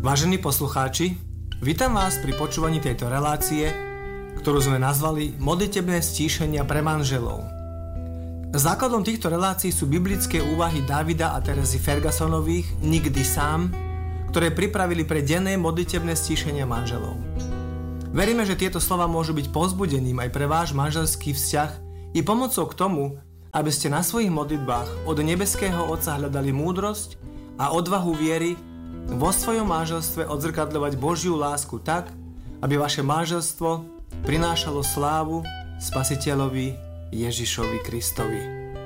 Vážení poslucháči, vítam vás pri počúvaní tejto relácie, ktorú sme nazvali Modlitebné stíšenia pre manželov. Základom týchto relácií sú biblické úvahy Davida a Terezy Fergusonových Nikdy sám, ktoré pripravili pre denné modlitebné stíšenia manželov. Veríme, že tieto slova môžu byť povzbudením aj pre váš manželský vzťah i pomocou k tomu, aby ste na svojich modlitbách od nebeského Otca hľadali múdrosť a odvahu viery vo svojom manželstve odzrkadľovať Božiu lásku tak, aby vaše manželstvo prinášalo slávu Spasiteľovi Ježišovi Kristovi.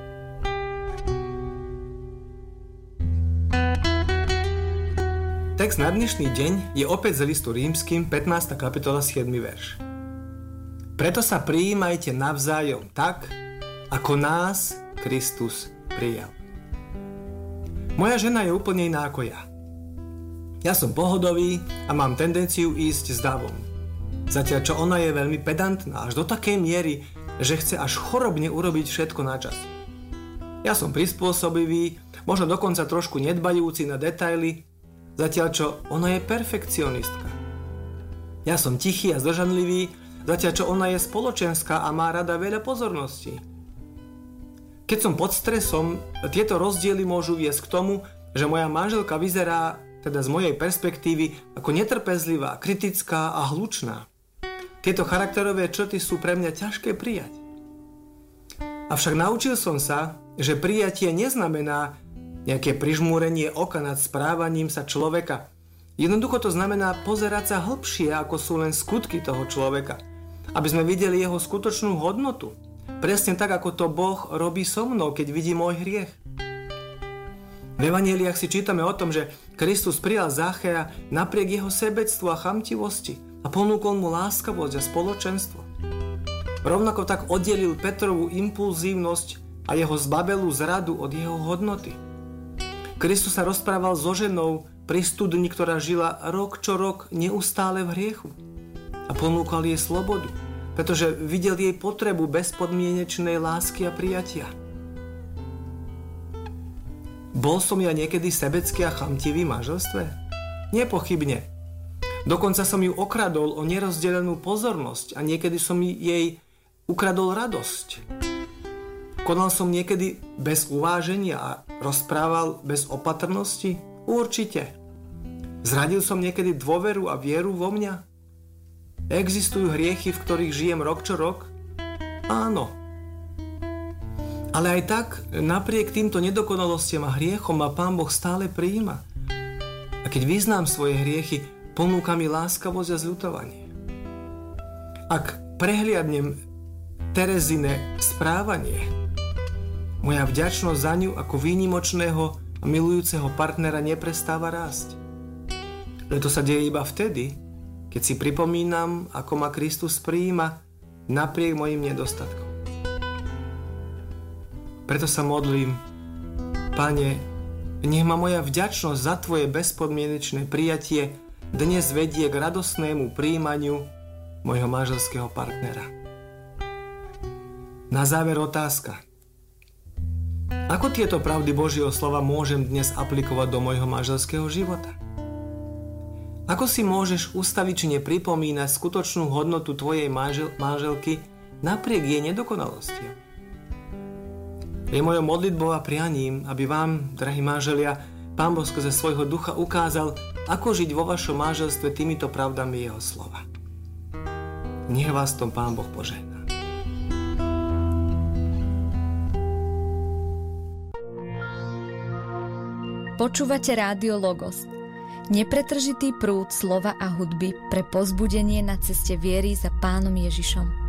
Text na dnešný deň je opäť z listu Rímskym, 15. kapitola, 7. verš. Preto sa prijímajte navzájom tak, ako nás Kristus prijal. Moja žena je úplne iná ako ja. Ja som pohodový a mám tendenciu ísť s davom. Zatiaľ čo ona je veľmi pedantná až do takej miery, že chce až chorobne urobiť všetko na čas. Ja som prispôsobivý, možno dokonca trošku nedbajúci na detaily, zatiaľ čo ona je perfekcionistka. Ja som tichý a zdržanlivý, zatiaľ čo ona je spoločenská a má rada veľa pozorností. Keď som pod stresom, tieto rozdiely môžu viesť k tomu, že moja manželka vyzerá, teda z mojej perspektívy, ako netrpezlivá, kritická a hlučná. Tieto charakterové črty sú pre mňa ťažké prijať. Avšak naučil som sa, že prijatie neznamená nejaké prižmúrenie oka nad správaním sa človeka. Jednoducho to znamená pozerať sa hlbšie, ako sú len skutky toho človeka, aby sme videli jeho skutočnú hodnotu. Presne tak, ako to Boh robí so mnou, keď vidí môj hriech. V evanjeliách si čítame o tom, že Kristus prijal Zácheja napriek jeho sebectvu a chamtivosti a ponúkol mu láskavosť a spoločenstvo. Rovnako tak oddelil Petrovú impulzívnosť a jeho zbabelú zradu od jeho hodnoty. Kristus sa rozprával so ženou pri studni, ktorá žila rok čo rok neustále v hriechu a ponúkal jej slobodu, pretože videl jej potrebu bezpodmienečnej lásky a prijatia. Bol som ja niekedy sebecký a chamtivý v manželstve? Nepochybne. Dokonca som ju okradol o nerozdelenú pozornosť a niekedy som jej ukradol radosť. Konal som niekedy bez uváženia a rozprával bez opatrnosti? Určite. Zradil som niekedy dôveru a vieru vo mňa? Existujú hriechy, v ktorých žijem rok čo rok? Áno. Ale aj tak, napriek týmto nedokonalostiam a hriechom ma Pán Boh stále prijíma. A keď vyznám svoje hriechy, ponúka mi láskavosť a zľutovanie. Ak prehliadnem Terezine správanie, moja vďačnosť za ňu ako výnimočného a milujúceho partnera neprestáva rásť. Preto sa deje iba vtedy, keď si pripomínam, ako ma Kristus prijíma napriek mojim nedostatkom. Preto sa modlím, Pane, nech ma moja vďačnosť za Tvoje bezpodmienečné prijatie dnes vedie k radostnému prijímaniu mojho manželského partnera. Na záver otázka. Ako tieto pravdy Božieho slova môžem dnes aplikovať do môjho manželského života? Ako si môžeš ustavične pripomínať skutočnú hodnotu tvojej manželky napriek jej nedokonalostiam? Je mojou modlitbou a prianím, aby vám, drahí manželia, Pán Boh skrze svojho ducha ukázal, ako žiť vo vašom manželstve týmito pravdami jeho slova. Nech vás tom Pán Boh požehná. Počúvate Rádio Logos, nepretržitý prúd slova a hudby pre povzbudenie na ceste viery za Pánom Ježišom.